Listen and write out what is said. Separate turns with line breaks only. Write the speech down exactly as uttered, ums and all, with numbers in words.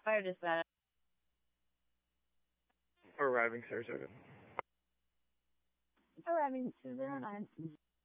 Fire dispatch.
Arriving, Sarasota.
Arriving two zero nine.